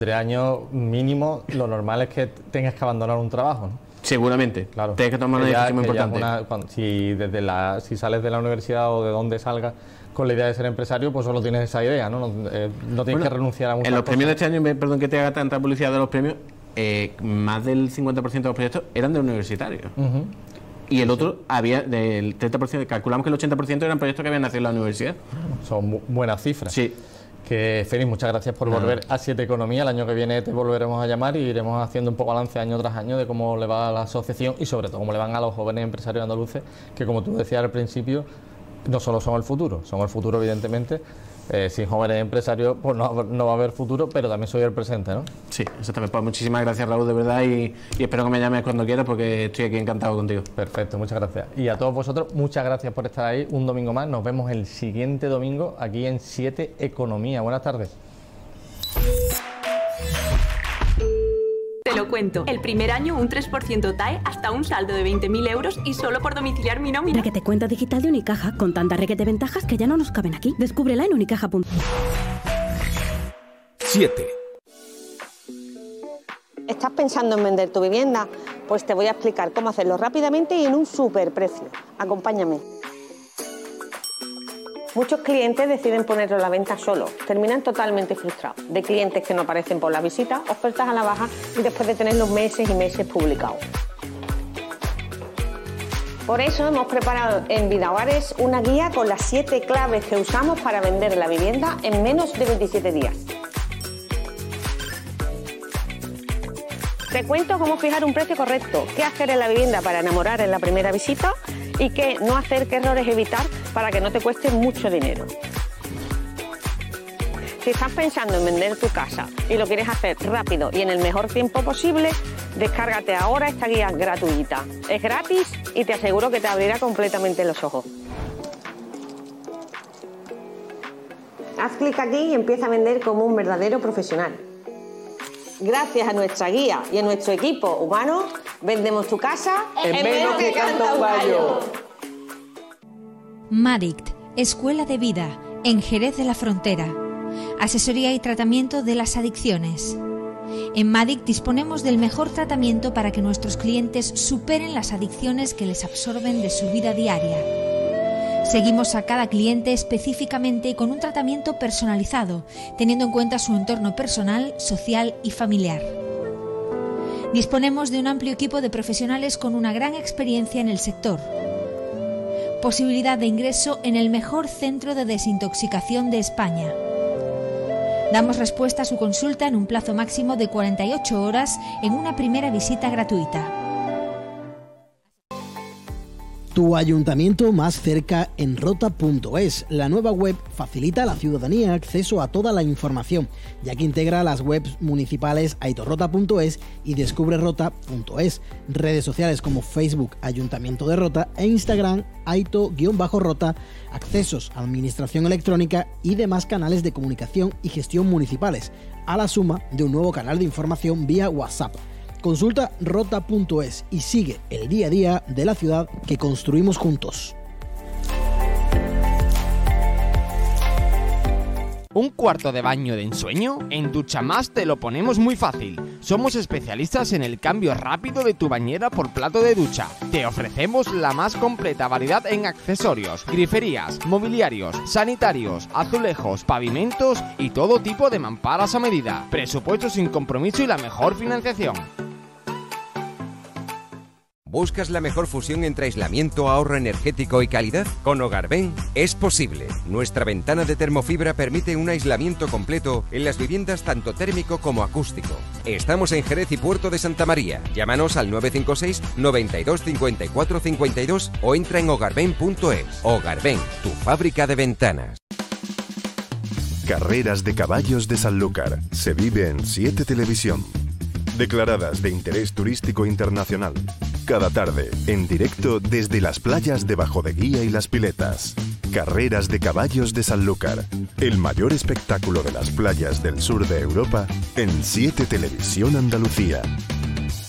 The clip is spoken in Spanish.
3 años mínimo, lo normal es que tengas que abandonar un trabajo, ¿no? Seguramente, claro. Tienes que tomar una decisión muy importante. Si sales de la universidad o de donde salgas con la idea de ser empresario, pues solo tienes esa idea, ¿no? No tienes que renunciar a muchas En los cosas. premios de este año, perdón que te haga tanta publicidad de los premios, más del 50% de los proyectos eran de universitarios. Y el otro, había del 30%, calculamos que el 80% eran proyectos que habían nacido en la universidad. Son buenas cifras. Sí. Que Félix, muchas gracias por volver a 7 Economía. El año que viene te volveremos a llamar y iremos haciendo un poco balance año tras año de cómo le va a la asociación y sobre todo cómo le van a los jóvenes empresarios andaluces, que como tú decías al principio, no solo son el futuro evidentemente. Sin jóvenes empresarios pues no va a haber futuro, pero también soy el presente, ¿no? Sí, exactamente. Pues muchísimas gracias, Raúl, de verdad, y espero que me llames cuando quieras porque estoy aquí encantado contigo. Perfecto, muchas gracias. Y a todos vosotros, muchas gracias por estar ahí un domingo más. Nos vemos el siguiente domingo aquí en 7 Economía. Buenas tardes. Te lo cuento. El primer año un 3% TAE hasta un saldo de 20.000 euros y solo por domiciliar mi nómina. Requete cuenta digital de Unicaja con tantas requete ventajas que ya no nos caben aquí. Descúbrela en unicaja.com. 7. ¿Estás pensando en vender tu vivienda? Pues te voy a explicar cómo hacerlo rápidamente y en un superprecio. Acompáñame. Muchos clientes deciden ponerlo a la venta solo. Terminan totalmente frustrados. De clientes que no aparecen por la visita, ofertas a la baja y después de tenerlos meses y meses publicados. Por eso hemos preparado en Vidahogares una guía con las 7 claves que usamos para vender la vivienda en menos de 27 días. Te cuento cómo fijar un precio correcto, qué hacer en la vivienda para enamorar en la primera visita y qué no hacer, qué errores evitar para que no te cueste mucho dinero. Si estás pensando en vender tu casa y lo quieres hacer rápido y en el mejor tiempo posible, descárgate ahora esta guía gratuita. Es gratis y te aseguro que te abrirá completamente los ojos. Haz clic aquí y empieza a vender como un verdadero profesional. Gracias a nuestra guía y a nuestro equipo humano, vendemos tu casa en menos que canta un gallo. Madict, Escuela de Vida, en Jerez de la Frontera. Asesoría y tratamiento de las adicciones. En Madict disponemos del mejor tratamiento para que nuestros clientes superen las adicciones que les absorben de su vida diaria. Seguimos a cada cliente específicamente con un tratamiento personalizado, teniendo en cuenta su entorno personal, social y familiar. Disponemos de un amplio equipo de profesionales con una gran experiencia en el sector. Posibilidad de ingreso en el mejor centro de desintoxicación de España. Damos respuesta a su consulta en un plazo máximo de 48 horas en una primera visita gratuita. Tu ayuntamiento más cerca en rota.es. La nueva web facilita a la ciudadanía acceso a toda la información, ya que integra las webs municipales aitorrota.es y descubrerota.es, redes sociales como Facebook Ayuntamiento de Rota e Instagram aito_rota, accesos a administración electrónica y demás canales de comunicación y gestión municipales, a la suma de un nuevo canal de información vía WhatsApp. Consulta rota.es y sigue el día a día de la ciudad que construimos juntos. ¿Un cuarto de baño de ensueño? En Duchamás te lo ponemos muy fácil. Somos especialistas en el cambio rápido de tu bañera por plato de ducha. Te ofrecemos la más completa variedad en accesorios, griferías, mobiliarios, sanitarios, azulejos, pavimentos y todo tipo de mamparas a medida. Presupuesto sin compromiso y la mejor financiación. ¿Buscas la mejor fusión entre aislamiento, ahorro energético y calidad? Con Hogarben es posible. Nuestra ventana de termofibra permite un aislamiento completo en las viviendas tanto térmico como acústico. Estamos en Jerez y Puerto de Santa María. Llámanos al 956 92 54 52 o entra en hogarben.es. Hogarben, tu fábrica de ventanas. Carreras de caballos de Sanlúcar. Se vive en 7 Televisión. Declaradas de interés turístico internacional. Cada tarde, en directo desde las playas de Bajo de Guía y Las Piletas. Carreras de caballos de Sanlúcar. El mayor espectáculo de las playas del sur de Europa en 7 Televisión Andalucía.